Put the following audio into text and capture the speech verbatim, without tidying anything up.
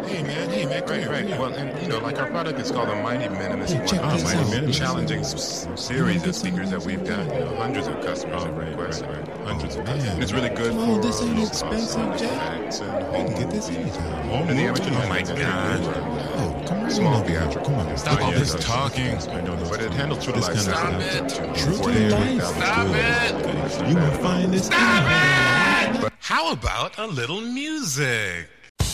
Hey man, hey man, come Right, here, right. come here. Well, and you know, like our product is called the Mighty Minimus Hey, check one. this Mighty out. Minimus. Listen. Challenging s- series of speakers that we've got. You know, hundreds of customers Oh, have right, requested. right, right. Hundreds Oh, of customers. man. And it's really good Oh, for this uh, ain't low-cost expensive, sound Jack. effects and You home can get this movies. anytime. Home And the movies? amateur Oh, my God. Oh, come on. Small over here. theatrical. Come on. Stop all Yeah, this yeah. talking. I know those. But it handles true to This life kind of sound. Stop it. True to life. Stop it. You gonna find this? Stop it! How about a little music?